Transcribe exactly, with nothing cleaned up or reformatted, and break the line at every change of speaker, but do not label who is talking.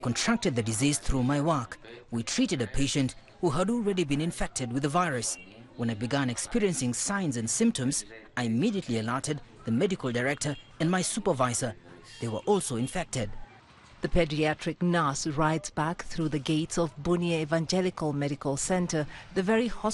contracted the disease through my work. We treated a patient who had already been infected with the virus. When I began experiencing signs and symptoms, I immediately alerted the medical director and my supervisor. They were also infected.
The pediatric nurse rides back through the gates of Bunia Evangelical Medical Center, the very hospital